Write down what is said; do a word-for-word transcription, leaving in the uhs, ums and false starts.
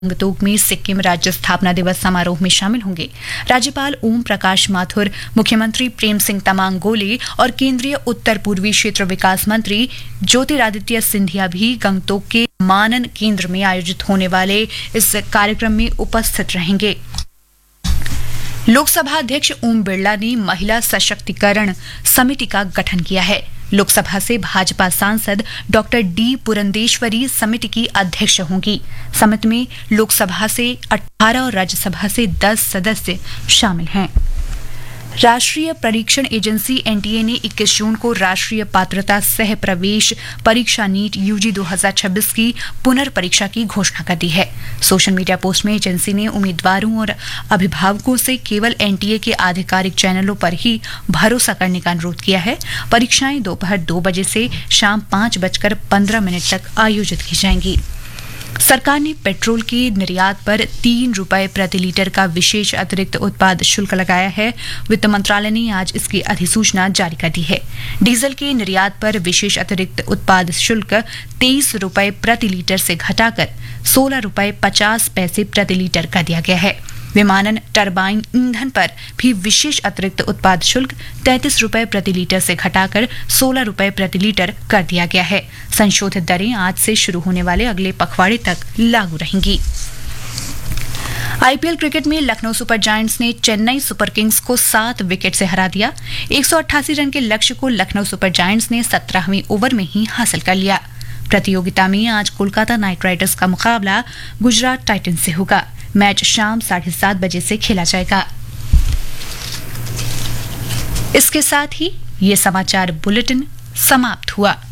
गंगतोक में सिक्किम राज्य स्थापना दिवस समारोह में शामिल होंगे। राज्यपाल ओम प्रकाश माथुर, मुख्यमंत्री प्रेम सिंह तमांग गोले और केंद्रीय उत्तर पूर्वी क्षेत्र विकास मंत्री ज्योतिरादित्य सिंधिया भी गंगतोक के मानन केंद्र में आयोजित होने वाले इस कार्यक्रम में उपस्थित रहेंगे। लोकसभा अध्यक्ष ओम बिरला ने महिला सशक्तिकरण समिति का गठन किया है। लोकसभा से भाजपा सांसद डॉक्टर डी पुरंदेश्वरी समिति की अध्यक्ष होंगी। समिति में लोकसभा से अठारह और राज्यसभा से दस सदस्य शामिल हैं। राष्ट्रीय परीक्षण एजेंसी एनटीए ने इक्कीस जून को राष्ट्रीय पात्रता सह प्रवेश परीक्षा नीट यूजी दो हज़ार छब्बीस की पुनर्परीक्षा की घोषणा कर दी है। सोशल मीडिया पोस्ट में एजेंसी ने उम्मीदवारों और अभिभावकों से केवल एनटीए के आधिकारिक चैनलों पर ही भरोसा करने का अनुरोध किया है। परीक्षाएं दोपहर दो बजे से शाम पांच बजकर पंद्रह मिनट तक आयोजित की जाएंगी। सरकार ने पेट्रोल के निर्यात पर तीन रुपए प्रति लीटर का विशेष अतिरिक्त उत्पाद शुल्क लगाया है। वित्त मंत्रालय ने आज इसकी अधिसूचना जारी कर दी है। डीजल के निर्यात पर विशेष अतिरिक्त उत्पाद शुल्क तेईस रुपए प्रति लीटर से घटाकर सोलह रुपए पचास पैसे प्रति लीटर कर दिया गया है। विमानन टरबाइन ईंधन पर भी विशेष अतिरिक्त उत्पाद शुल्क तैंतीस रुपए प्रति लीटर से घटाकर सोलह रुपए प्रति लीटर कर दिया गया है। संशोधित दरें आज से शुरू होने वाले अगले पखवाड़े तक लागू रहेंगी। आईपीएल क्रिकेट में लखनऊ सुपर जायंट्स ने चेन्नई सुपर किंग्स को सात विकेट से हरा दिया। एक सौ अट्ठासी रन के लक्ष्य को लखनऊ सुपर जायंट्स ने सत्रहवीं ओवर में ही हासिल कर लिया। प्रतियोगिता में आज कोलकाता नाइट राइडर्स का मुकाबला गुजरात टाइटंस से होगा। मैच शाम साढ़े सात बजे से खेला जाएगा। इसके साथ ही ये समाचार बुलेटिन समाप्त हुआ।